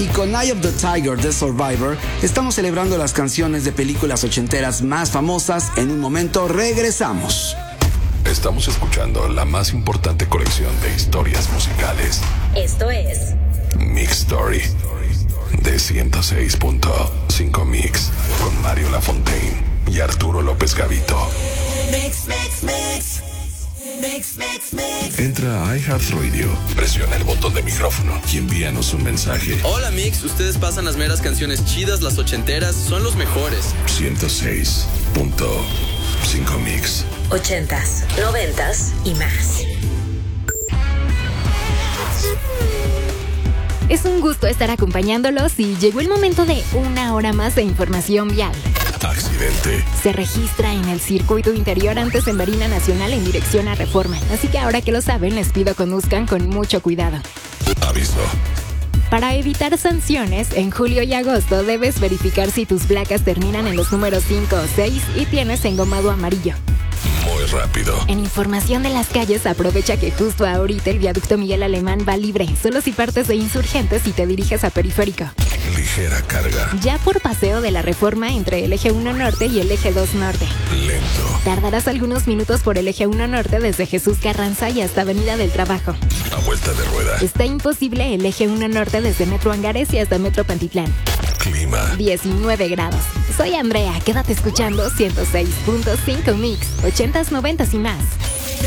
Y con Eye of the Tiger de Survivor, estamos celebrando las canciones de películas ochenteras más famosas. En un momento regresamos. Estamos escuchando la más importante colección de historias musicales. Esto es Mix Story de 106.5 Mix con Mario Lafontaine y Arturo López Gavito. Mix, mix, mix. Mix, mix, mix. Entra a iHeartRadio, presiona el botón de micrófono y envíanos un mensaje. Hola Mix, ustedes pasan las meras canciones chidas, las ochenteras, son los mejores. 106.5 Mix. 80s, 90s y más. Es un gusto estar acompañándolos y llegó el momento de una hora más de información vial. Accidente. Se registra en el circuito interior antes en Marina Nacional en dirección a Reforma. Así que ahora que lo saben, les pido conduzcan con mucho cuidado. Aviso. Para evitar sanciones, en julio y agosto debes verificar si tus placas terminan en los números 5 o 6 y tienes engomado amarillo. Muy rápido. En información de las calles, aprovecha que justo ahorita el viaducto Miguel Alemán va libre, solo si partes de Insurgentes y te diriges a Periférico. Ligera carga. Ya por Paseo de la Reforma entre el eje 1 Norte y el eje 2 Norte. Lento. Tardarás algunos minutos por el eje 1 Norte desde Jesús Carranza y hasta Avenida del Trabajo. A vuelta de rueda. Está imposible el eje 1 Norte desde Metro Angares y hasta Metro Pantitlán. Clima. 19 grados. Soy Andrea, quédate escuchando 106.5 Mix, 80s, 90s y más.